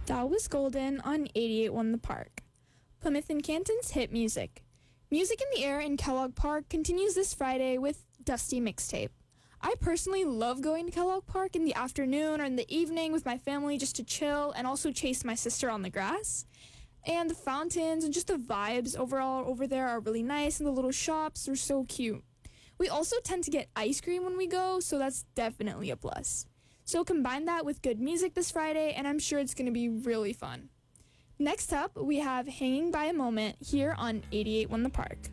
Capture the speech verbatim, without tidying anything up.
That was Golden on eighty-eight point one The Park. Plymouth and Canton's hit music. Music in the Air in Kellogg Park continues this Friday with Dusty Mixtape. I personally love going to Kellogg Park in the afternoon or in the evening with my family just to chill and also chase my sister on the grass. And the fountains and just the vibes overall over there are really nice, and the little shops are so cute. We also tend to get ice cream when we go, so that's definitely a plus. So combine that with good music this Friday, and I'm sure it's going to be really fun. Next up, we have Hanging by a Moment here on eighty-eight point one The Park.